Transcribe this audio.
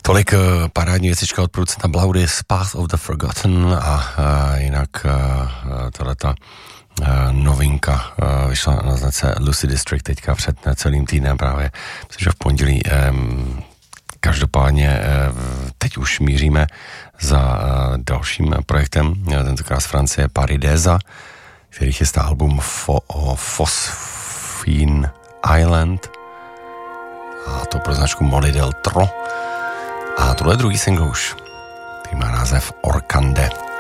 Tolik parádní věcička od producenta Blaudis, Path of the Forgotten a jinak tohleta novinka vyšla na značce Lucy District teďka před celým týdnem právě, protože v pondělí. Každopádně teď už míříme za dalším projektem, tentokrát z Francie Paridesa, který chystá album Phosphine Island a to pro značku Molly del Tro. A tohle je druhý single už, který má název Orkande.